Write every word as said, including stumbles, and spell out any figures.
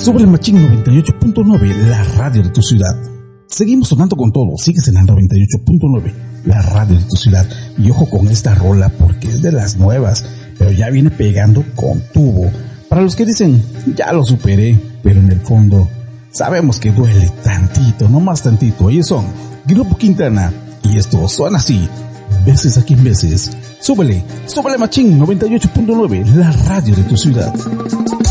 Súbele Machín noventa y ocho punto nueve, la radio de tu ciudad. Seguimos sonando con todo, sigues en la noventa y ocho punto nueve, la radio de tu ciudad. Y ojo con esta rola porque es de las nuevas, pero ya viene pegando con tubo. Para los que dicen, ya lo superé, pero en el fondo sabemos que duele tantito, no más tantito. Ellos son Grupo Quintana y esto suena así, veces aquí en veces. Súbele, súbele Machín noventa y ocho punto nueve, la radio de tu ciudad.